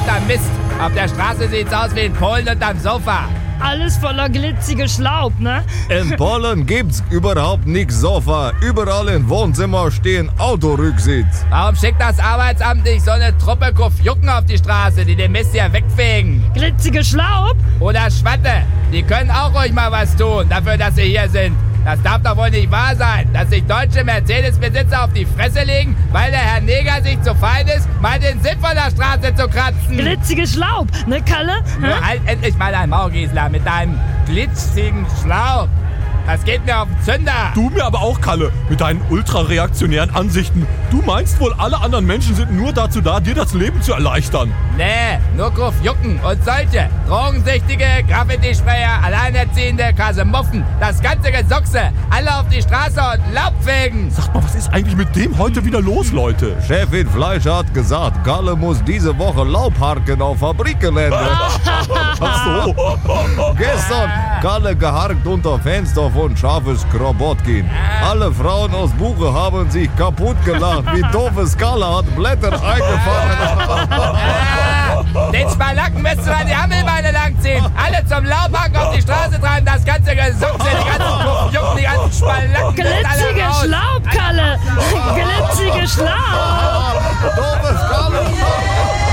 verdammter Mist. Auf der Straße sieht's aus wie in Polen unterm Sofa. Alles voller glitzige Schlaub, ne? In Polen gibt's überhaupt nix Sofa. Überall im Wohnzimmer stehen Autorücksitz. Warum schickt das Arbeitsamt nicht so eine Truppe Kufjucken auf die Straße, die den Mist hier wegfegen? Glitzige Schlaub? Oder Schwatte. Die können auch ruhig mal was tun, dafür, dass sie hier sind. Das darf doch wohl nicht wahr sein, dass sich deutsche Mercedes-Besitzer auf die Fresse legen, weil der Herr Neger sich zu fein ist, mal den Sitz von der Straße zu kratzen. Glitzige Schlaub, ne, Kalle? Nur halt endlich mal dein Maul, Gisela, mit deinem glitzigen Schlauch. Das geht mir auf den Zünder. Du mir aber auch, Kalle, mit deinen ultrareaktionären Ansichten. Du meinst wohl, alle anderen Menschen sind nur dazu da, dir das Leben zu erleichtern. Nee, nur Kufjucken und solche. Drogensüchtige, Graffiti-Sprayer, Alleinerziehende, Kasemuffen, das ganze Gesuchse. Alle auf die Straße und Laub fegen. Sag mal, was ist eigentlich mit dem heute wieder los, Leute? Chefin Fleischer hat gesagt, Kalle muss diese Woche Laub harken auf Fabrikgelände. Ach so. Gestern Kalle geharkt unter Fenster von Scharfes Krobotkin. Alle Frauen aus Buche haben sich kaputt gelacht, wie doofes Kalle hat Blätter eingefangen. Den Spalacken müsst ihr an die Hammelbeine langziehen. Alle zum Laubhaken auf die Straße treiben, das ganze Gesuchse, die ganzen Kufjucken, die ganzen Spalacken. Glitzige Schlaub, Kalle! Glitzige Schlaub!